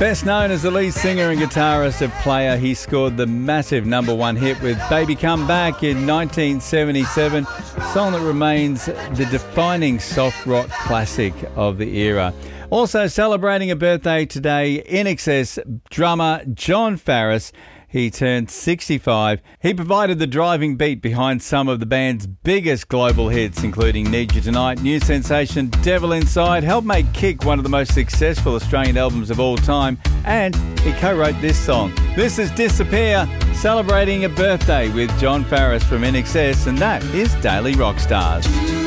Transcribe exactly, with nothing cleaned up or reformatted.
Best known as the lead singer and guitarist of Player, he scored the massive number one hit with Baby Come Back in nineteen seventy-seven, a song that remains the defining soft rock classic of the era. Also celebrating a birthday today, I N X S drummer Jon Farriss. He turned sixty-five. He provided the driving beat behind some of the band's biggest global hits, including Need You Tonight, new sensation Devil Inside, helped make Kick one of the most successful Australian albums of all time, and he co-wrote this song. This is Disappear, celebrating a birthday with Jon Farriss from I N X S, and that is Daily Rock Stars.